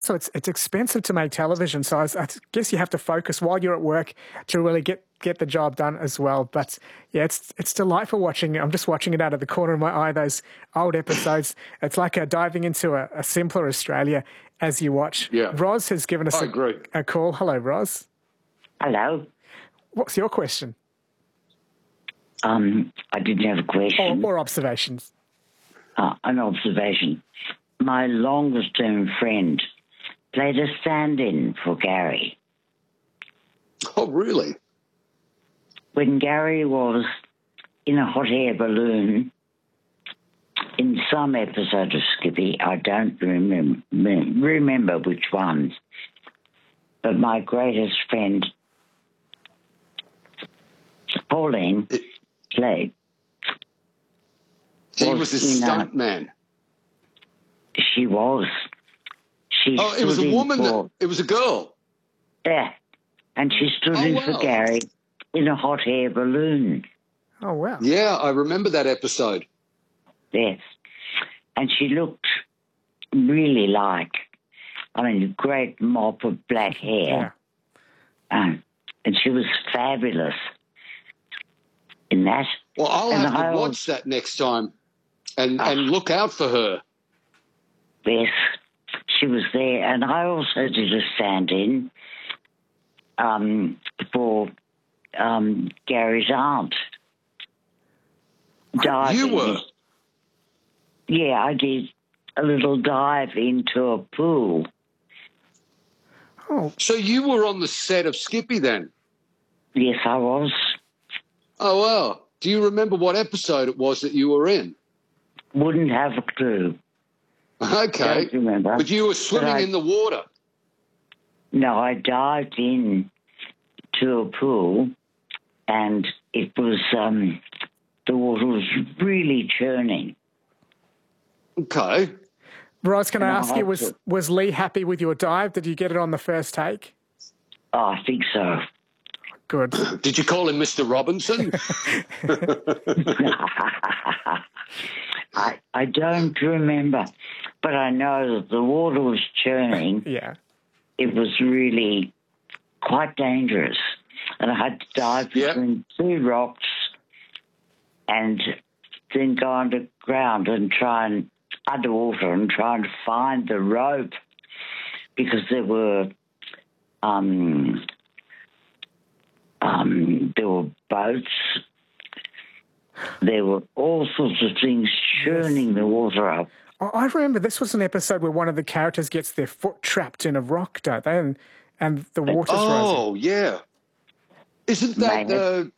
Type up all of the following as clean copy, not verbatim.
So it's expensive to make television. So I guess you have to focus while you're at work to really get the job done as well. But yeah, it's delightful watching. I'm just watching it out of the corner of my eye, those old episodes. It's like diving into a simpler Australia as you watch. Yeah. Roz has given us a call. Hello, Roz. Hello. What's your question? I didn't have a question. Or observations. An observation. My longest-term friend played a stand-in for Gary. Oh, really? When Gary was in a hot air balloon in some episode of Skippy, I don't remember which one, but my greatest friend, Pauline, played. He was a stunt man. She was. It was a woman. It was a girl. Yeah. And she stood in for Gary in a hot air balloon. Oh, wow. Yeah, I remember that episode. Yes. And she looked really a great mop of black hair. Yeah. And she was fabulous in that. Well, I'll have to watch that next time and look out for her. Yes, she was there. And I also did a stand-in for Gary's aunt. Diving. You were? Yeah, I did a little dive into a pool. Oh. So you were on the set of Skippy then? Yes, I was. Oh, wow. Do you remember what episode it was that you were in? Wouldn't have a clue. Okay. Don't remember. But you were swimming in the water. No, I dived in to a pool and it was, the water was really churning. Okay. Roz, can I ask you, was Lee happy with your dive? Did you get it on the first take? Oh, I think so. Good. Did you call him Mr. Robinson? I don't remember, but I know that the water was churning. Yeah. It was really quite dangerous. And I had to dive between two rocks and then go underground and underwater and try and find the rope because there were boats. There were all sorts of things churning the water up. I remember this was an episode where one of the characters gets their foot trapped in a rock, don't they? And the water's rising. Oh, yeah. Isn't that the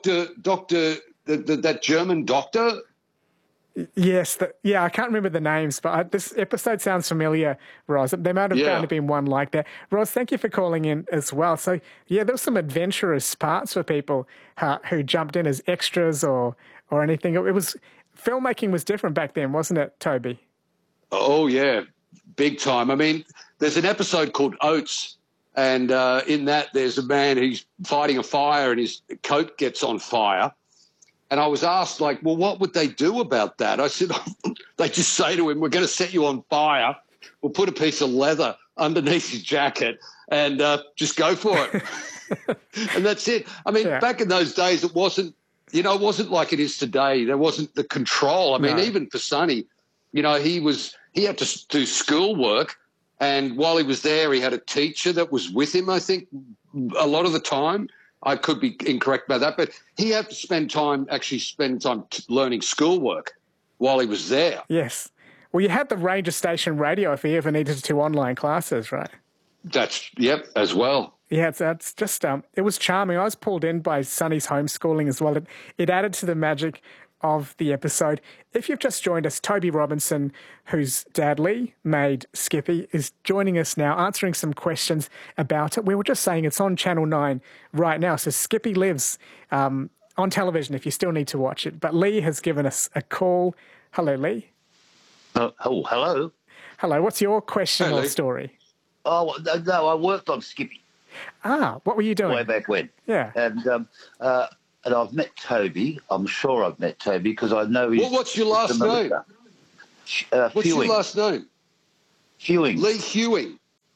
that German doctor? Yes. I can't remember the names, but this episode sounds familiar, Roz. There might have only been one like that. Roz, thank you for calling in as well. So, yeah, there were some adventurous parts for people who jumped in as extras or anything. It was filmmaking was different back then, wasn't it, Toby? Oh, yeah, big time. I mean, there's an episode called Oates, and in that there's a man who's fighting a fire and his coat gets on fire. And I was asked, well, what would they do about that? I said, they just say to him, we're going to set you on fire. We'll put a piece of leather underneath his jacket and just go for it. And that's it. I mean, back in those days, it wasn't like it is today. There wasn't the control. I mean, even for Sonny, he had to do schoolwork. And while he was there, he had a teacher that was with him, I think, a lot of the time. I could be incorrect about that, but he had to spend time learning schoolwork while he was there. Yes. Well, you had the Ranger Station radio if he ever needed to do online classes, right? As well. Yeah, it's just, it was charming. I was pulled in by Sonny's homeschooling as well. It added to the magic of the episode. If you've just joined us, Toby Robinson, whose dad Lee made Skippy, is joining us now, answering some questions about it. We were just saying it's on Channel 9 right now, so Skippy lives on television if you still need to watch it. But Lee has given us a call. Hello, Lee. Hello. Hello, what's your question or story? Oh, no, I worked on Skippy. What were you doing? Way back when. Yeah. And I've met Toby. I'm sure I've met Toby because I know he's... What's your last name? What's your last name? Hewing. Lee Hewing.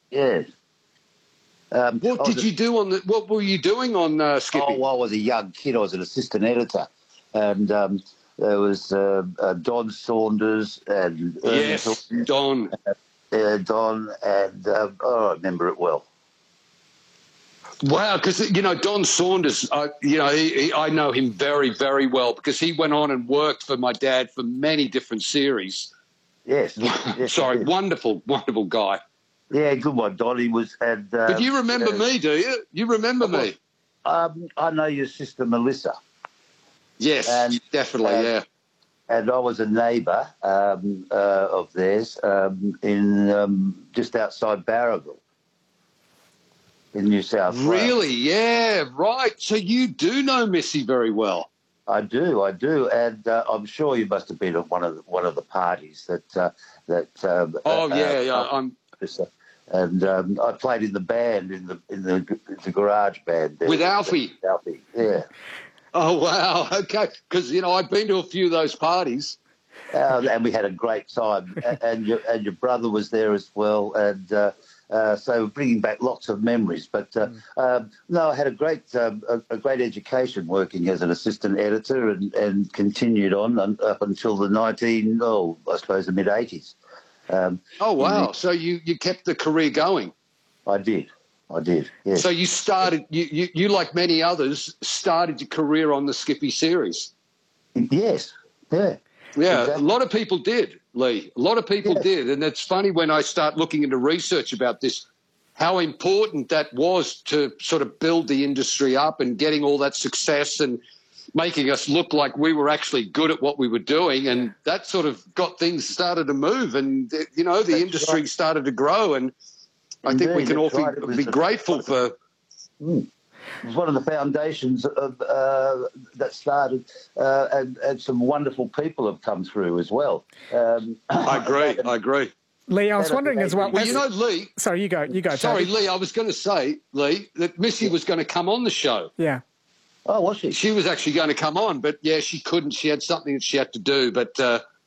Yes. What did you do on the? What were you doing on Skippy? Oh, while I was a young kid, I was an assistant editor, and there was Don Saunders and Yes, Don. Don, and I remember it well. Wow, because Don Saunders, I know him very, very well because he went on and worked for my dad for many different series. Yes. Sorry, wonderful, wonderful guy. Yeah, good one, Don. He was, and but you remember me, do you? You remember me? I know your sister Melissa. Yes, definitely. Yeah. And I was a neighbour of theirs in just outside Barraville in New South Wales. Really? Yeah, right. So you do know Missy very well. I do, and I'm sure you must have been at one of the parties that. And I played in the band in the garage band there with Alfie. Alfie, yeah. Oh wow! Okay, because I've been to a few of those parties, and we had a great time. and your brother was there as well, and so bringing back lots of memories. But no, I had a great education working as an assistant editor, and continued on up until the the mid '80s. Oh wow! So you kept the career going. I did. Yes. So you started. You like many others started your career on the Skippy series. Yes. Yeah. Yeah. Exactly. A lot of people did, Lee. A lot of people did, and it's funny when I start looking into research about this, how important that was to sort of build the industry up and getting all that success and making us look like we were actually good at what we were doing, and that sort of got things started to move, and the industry started to grow, and I think we can all be grateful for. It was one of the foundations of that started, and some wonderful people have come through as well. I agree. Lee, I was wondering as well. Well, Lee. Sorry, you go. Sorry, Toby. Lee. I was going to say, Lee, that Missy was going to come on the show. Yeah. Oh, was she? She was actually going to come on, but she couldn't. She had something that she had to do. But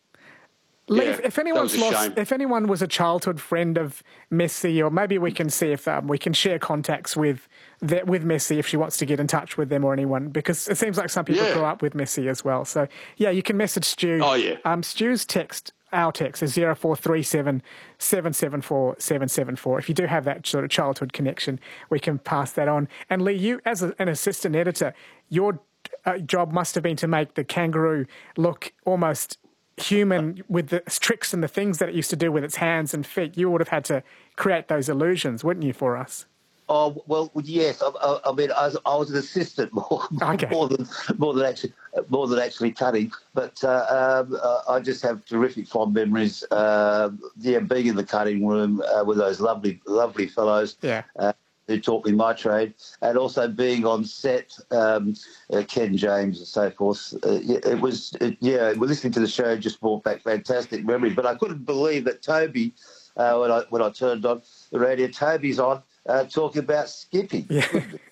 Lee, if anyone was a childhood friend of Missy, or maybe we can see if we can share contacts with Missy if she wants to get in touch with them or anyone, because it seems like some people grew up with Missy as well. So you can message Stu. Oh yeah. Stu's our text is 0437 774 774. If you do have that sort of childhood connection, we can pass that on. And Lee, you as an assistant editor, your job must have been to make the kangaroo look almost human with the tricks and the things that it used to do with its hands and feet. You would have had to create those illusions, wouldn't you, for us? Oh well, yes. I mean, I was an assistant more than actually cutting. But I just have terrific fond memories. Being in the cutting room with those lovely fellows. Yeah. Who taught me my trade, and also being on set, Ken James and so forth. Listening to the show just brought back fantastic memories. But I couldn't believe that Toby, when I turned on the radio, Toby's on talking about Skippy. Yeah.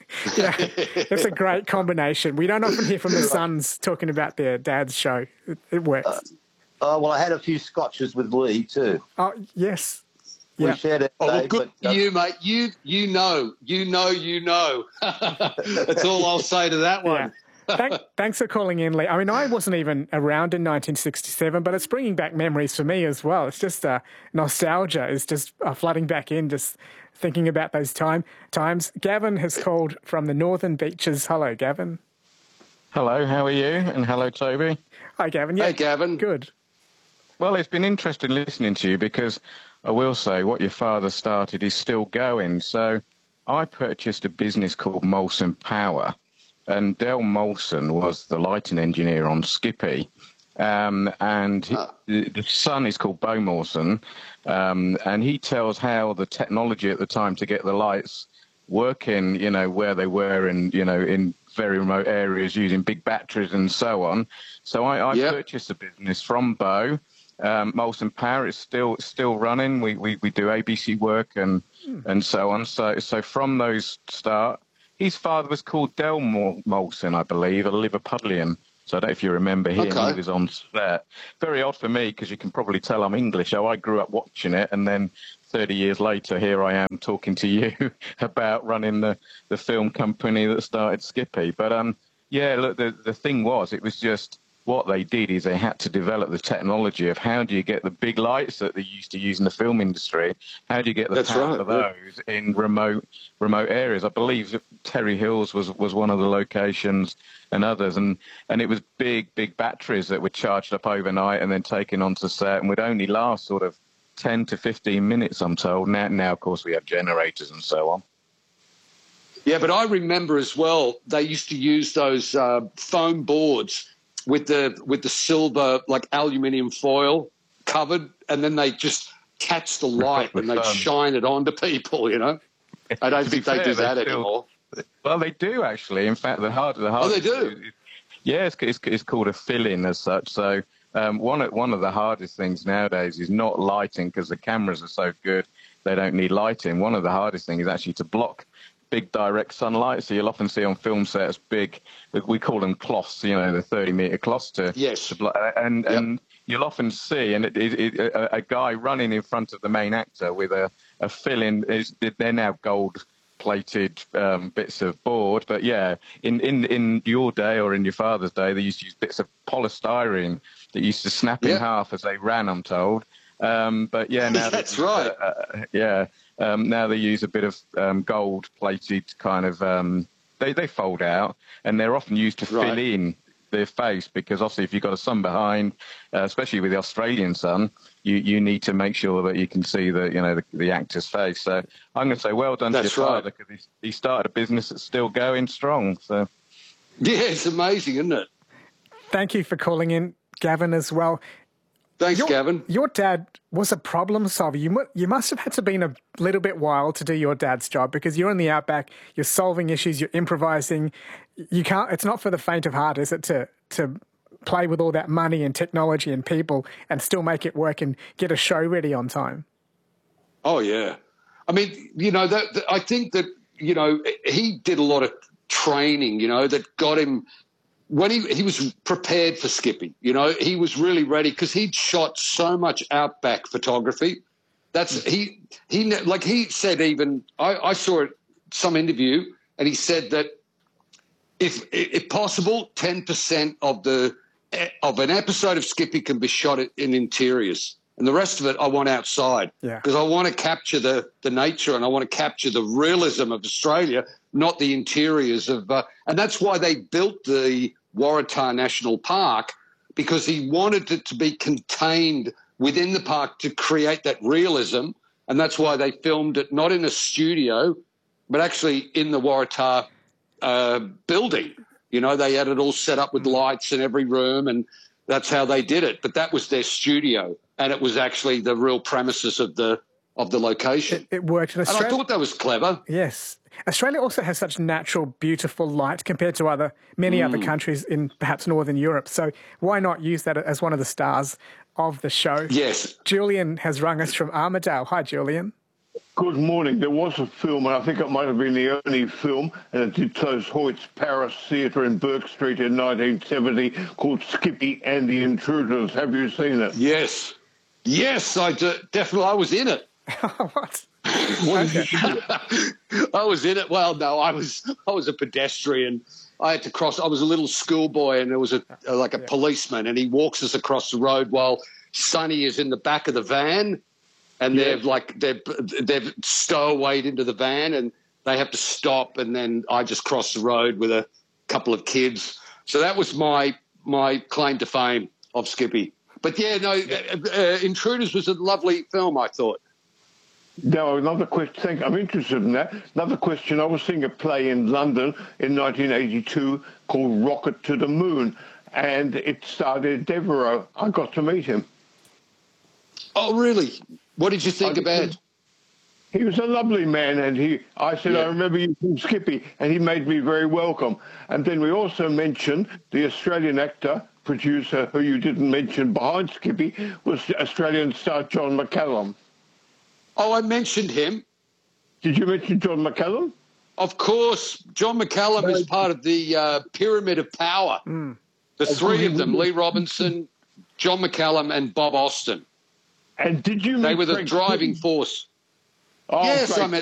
It's a great combination. We don't often hear from the sons talking about their dad's show. It works. I had a few scotches with Lee too. Oh yes. We shared it. Good for you, mate. You know. That's all I'll say to that one. Yeah. Thanks for calling in, Lee. I mean, I wasn't even around in 1967, but it's bringing back memories for me as well. It's just nostalgia is just flooding back in, just thinking about those times. Gavin has called from the Northern Beaches. Hello, Gavin. Hello, how are you? And hello, Toby. Hi, Gavin. Yeah, hey, Gavin. Good. Well, it's been interesting listening to you because I will say what your father started is still going. So I purchased a business called Molson Power, and Del Molson was the lighting engineer on Skippy. The son is called Bo Molson, and he tells how the technology at the time to get the lights working, where they were in very remote areas using big batteries and so on. So I purchased a business from Bo. Molson Power is still running. We do ABC work and so on. So from those start, his father was called Del Molson, I believe, a Liverpudlian. So I don't know if you remember him. He was on set. Very odd for me because you can probably tell I'm English. So I grew up watching it, and then 30 years later, here I am talking to you about running the film company that started Skippy. But yeah, look, the thing was, it was just what they did is they had to develop the technology of how do you get the big lights that they used to use in the film industry, how do you get the power for those in remote areas. I believe Terry Hills was one of the locations, and others, and it was big batteries that were charged up overnight and then taken onto set and would only last sort of 10 to 15 minutes, I'm told. Now of course we have generators and so on. Yeah, but I remember as well, they used to use those foam boards with the silver, like aluminium foil covered, and then they just catch the light and they'd shine it onto people, you know. I don't think they do that anymore. Well, they do, actually. In fact, the hardest. Oh, they do? Yeah, it's called a fill-in as such. So one of the hardest things nowadays is not lighting, because the cameras are so good, they don't need lighting. One of the hardest things is actually to block big direct sunlight. So you'll often see on film sets big, we call them cloths, you know, the 30-meter cloths to block. And you'll often see a guy running in front of the main actor with a fill-in. They're now gold-plated bits of board. But yeah, in your day or in your father's day, they used to use bits of polystyrene that used to snap in half as they ran, I'm told. But yeah, now that's right. Now they use a bit of gold-plated kind of. They fold out, and they're often used to fill in their face, because obviously if you've got a sun behind, especially with the Australian sun, you need to make sure that you can see the actor's face. So I'm going to say well done to your father, because he started a business that's still going strong. So yeah, it's amazing, isn't it? Thank you for calling in, Gavin, as well. Thanks, Gavin. Your dad was a problem solver. You must have had to been a little bit wild to do your dad's job, because you're in the outback, you're solving issues, you're improvising. You can't. It's not for the faint of heart, is it? To play with all that money and technology and people and still make it work and get a show ready on time. Oh yeah, I mean, I think that he did a lot of training, that got him. When he was prepared for Skippy, he was really ready, because he'd shot so much outback photography. He said, even I saw some interview, and he said that if possible, 10% of an episode of Skippy can be shot in interiors, and the rest of it I want outside, because I want to capture the nature, and I want to capture the realism of Australia, not the interiors of. And that's why they built the Waratah National Park, because he wanted it to be contained within the park to create that realism, and that's why they filmed it not in a studio, but actually in the Waratah building. They had it all set up with lights in every room, and that's how they did it. But that was their studio, and it was actually the real premises of the location. It worked in Australia. And I thought that was clever. Yes. Australia also has such natural, beautiful light compared to many other countries in perhaps Northern Europe. So why not use that as one of the stars of the show? Yes. Julian has rung us from Armidale. Hi, Julian. Good morning. There was a film, and I think it might have been the only film, and it did close Hoyt's Paris Theatre in Burke Street in 1970, called Skippy and the Intruders. Have you seen it? Yes. Yes, I do. Definitely. I was in it. What? I was in it. Well, no, I was a pedestrian. I had to cross. I was a little schoolboy, and there was a policeman, and he walks us across the road while Sonny is in the back of the van, and they've stowawayed into the van, and they have to stop, and then I just crossed the road with a couple of kids. So that was my claim to fame of Skippy. But yeah, no, Intruders was a lovely film, I thought. Now, another question. I'm interested in that. Another question. I was seeing a play in London in 1982 called Rocket to the Moon, and it starred Devereaux. I got to meet him. Oh, really? What did you think about? He was a lovely man, and I said, I remember you from Skippy, and he made me very welcome. And then we also mentioned the Australian actor, producer, who you didn't mention behind Skippy, was Australian star John McCallum. Oh, I mentioned him. Did you mention John McCallum? Of course. John McCallum is part of the Pyramid of Power. The three of them, Lee Robinson, John McCallum and Bob Austin. And did you meet They were the Frank driving Clinton? force. Oh, yes, great. I met